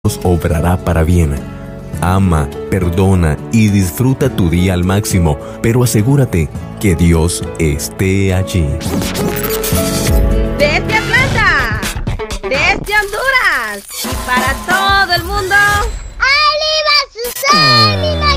obrará para bien. Ama, perdona y disfruta tu día al máximo, pero asegúrate que Dios esté allí. Desde Atlanta, desde Honduras y para todo el mundo, ¡Arriba Susana!